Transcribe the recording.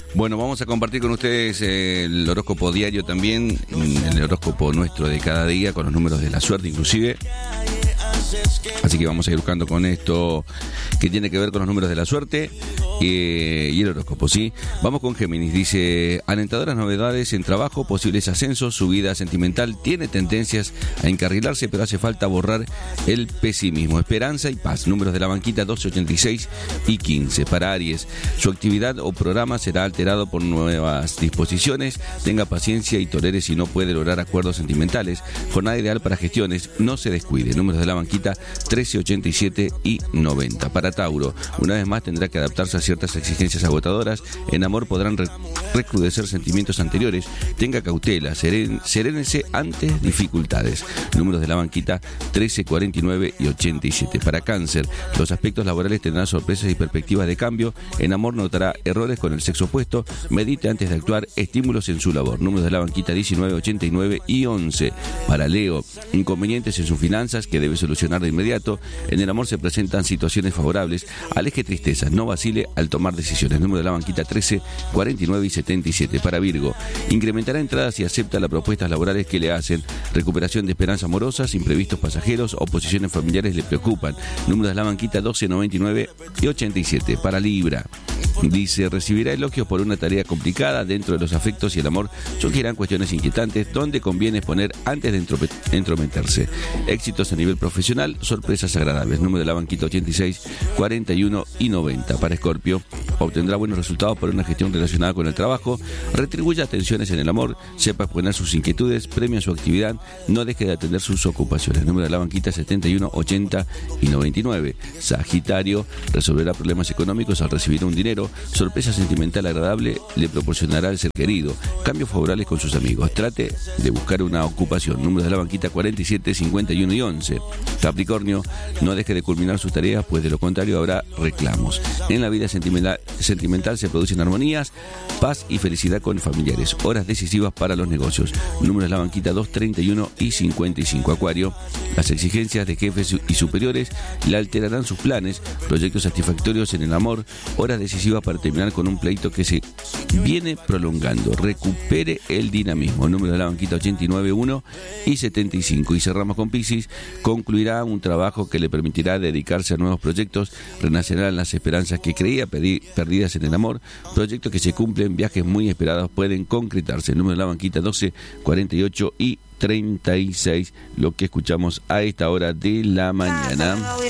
Bueno, vamos a compartir con ustedes el horóscopo diario también, el horóscopo nuestro de cada día, con los números de la suerte inclusive. Así que vamos a ir buscando con esto que tiene que ver con los números de la suerte y el horóscopo, ¿sí? Vamos con Géminis. Dice: alentadoras novedades en trabajo, posibles ascensos, su vida sentimental tiene tendencias a encarrilarse, pero hace falta borrar el pesimismo. Esperanza y paz. Números de la banquita 12, 86 y 15. Para Aries, su actividad o programa será alterado por nuevas disposiciones. Tenga paciencia y tolere si no puede lograr acuerdos sentimentales. Jornada ideal para gestiones, no se descuide. Números de la banquita 13, 87 y 90. Para Tauro, una vez más tendrá que adaptarse a ciertas exigencias agotadoras. En amor podrán recrudecer sentimientos anteriores. Tenga cautela, serénese ante dificultades. Números de la banquita 13, 49 y 87. Para Cáncer, los aspectos laborales tendrán sorpresas y perspectivas de cambio. En amor notará errores con el sexo opuesto. Medite antes de actuar, estímulos en su labor. Números de la banquita 19, 89 y 11. Para Leo, inconvenientes en sus finanzas que debe solucionar de inmediato. En el amor se presentan situaciones favorables. Aleje tristezas, no vacile al tomar decisiones. Número de la banquita 13, 49 y 77. Para Virgo, incrementará entradas y acepta las propuestas laborales que le hacen. Recuperación de esperanzas amorosas, imprevistos pasajeros, oposiciones familiares le preocupan. Número de la banquita 12, 99 y 87. Para Libra, dice: recibirá elogios por una tarea complicada. Dentro de los afectos y el amor surgirán cuestiones inquietantes donde conviene exponer antes de entrometerse. Éxitos a nivel profesional, sorpresas agradables. Número de la banquita 86, 41 y 90. Para Escorpio, obtendrá buenos resultados por una gestión relacionada con el trabajo. Retribuya atenciones en el amor, sepa exponer sus inquietudes, premia su actividad, no deje de atender sus ocupaciones. Número de la banquita 71, 80 y 99. Sagitario, resolverá problemas económicos al recibir un dinero. Sorpresa sentimental agradable le proporcionará al ser querido. Cambios favorables con sus amigos. Trate de buscar una ocupación. Número de la banquita 47, 51 y 11. Capricornio, no deje de culminar sus tareas, pues de lo contrario habrá reclamos. En la vida sentimental se producen armonías, paz y felicidad con familiares. Horas decisivas para los negocios. Número de la banquita 2, 31 y 55. Acuario, las exigencias de jefes y superiores le alterarán sus planes. Proyectos satisfactorios en el amor. Horas decisivas para terminar con un pleito que se viene prolongando. Recupere el dinamismo. Número de la banquita 89, 1 y 75. Y cerramos con Piscis. Concluirá un trabajo que le permitirá dedicarse a nuevos proyectos. Renacerán las esperanzas que creía perdidas en el amor. Proyectos que se cumplen, viajes muy esperados pueden concretarse. El número de la banquita 12, 48 y 36. Lo que escuchamos a esta hora de la mañana.